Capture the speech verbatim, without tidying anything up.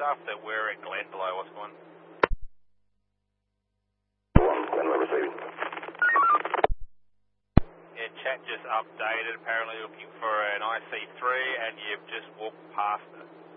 stuff that we're at Glendalough. What's going on? Glendalough receiving. Yeah, chat just updated. Apparently looking for an I C three, and you've just walked past it.